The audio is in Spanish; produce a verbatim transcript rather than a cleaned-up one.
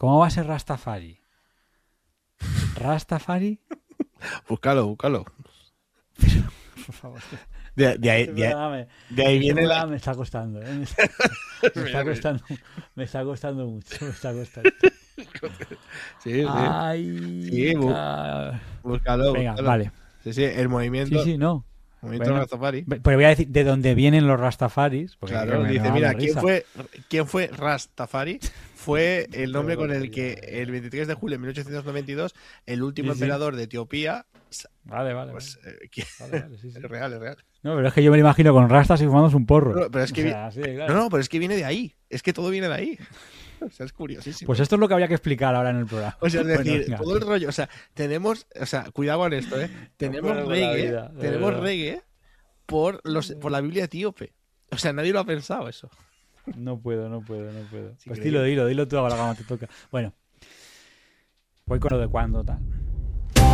¿Cómo va a ser Rastafari? ¿Rastafari? Búscalo, búscalo. Por favor. De, de ahí, Este de, programa me- de ahí este viene programa la... me está costando, ¿eh? Me está, me está costando, me está costando mucho, me está costando. Sí, sí. Ay, Sí, bú- ca- búscalo, Venga, búscalo. vale. Sí, sí, el movimiento, Sí, sí, no. movimiento Bueno, Rastafari. Pe- Pero voy a decir de dónde vienen los Rastafaris. Porque Claro, me- me dice, va a mira, dar ¿quién risa. fue, ¿quién fue Rastafari? Fue el nombre Qué con el barbaridad, que el veintitrés de julio de mil ochocientos noventa y dos el último Sí, sí. emperador de Etiopía, Vale, vale. pues, vale. eh, que- Vale, vale, sí, sí. es real, es real. No, pero es que yo me lo imagino con rastas y fumándose un porro. No, pero es que O vi- sea, sí, claro. No, no, pero es que viene de ahí. Es que todo viene de ahí. O sea, es curiosísimo. Pues esto es lo que habría que explicar ahora en el programa. O sea, es Bueno, decir, venga. todo el rollo, o sea, tenemos, o sea, cuidado con esto, ¿eh? Tenemos puedo con la reggae, vida, de tenemos verdad. reggae por los por la Biblia etíope. O sea, nadie lo ha pensado eso. No puedo, no puedo, no puedo. Pues increíble. dilo, dilo, dilo tú ahora cuando te toca. Bueno, voy con lo de cuándo tal.